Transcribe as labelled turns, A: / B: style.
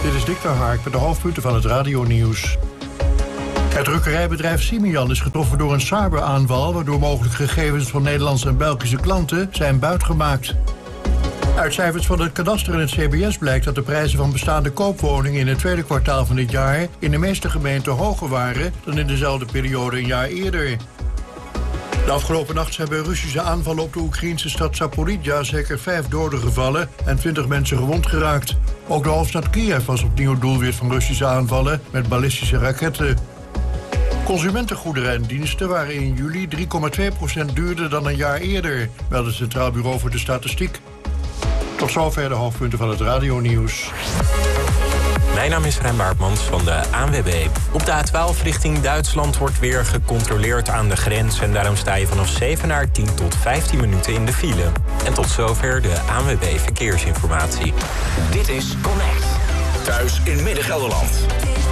A: Dit is Dick ter Hark met de hoofdpunten van het radionieuws. Het drukkerijbedrijf Simian is getroffen door een cyberaanval, waardoor mogelijk gegevens van Nederlandse en Belgische klanten zijn buitgemaakt. Uit cijfers van het kadaster en het CBS blijkt dat de prijzen van bestaande koopwoningen in het tweede kwartaal van dit jaar in de meeste gemeenten hoger waren dan in dezelfde periode een jaar eerder. De afgelopen nacht zijn bij Russische aanvallen op de Oekraïnse stad Zaporizhzhia zeker 5 doden gevallen en 20 mensen gewond geraakt. Ook de hoofdstad Kiev was opnieuw doelwit van Russische aanvallen met ballistische raketten. Consumentengoederen en diensten waren in juli 3,2% duurder dan een jaar eerder, meldde het Centraal Bureau voor de Statistiek. Tot zover de hoofdpunten van het radionieuws.
B: Mijn naam is Rijn Baartmans van de ANWB. Op de A12 richting Duitsland wordt weer gecontroleerd aan de grens en daarom sta je vanaf 7 naar 10 tot 15 minuten in de file. En tot zover de ANWB Verkeersinformatie.
C: Dit is Connect. Thuis in Midden-Gelderland.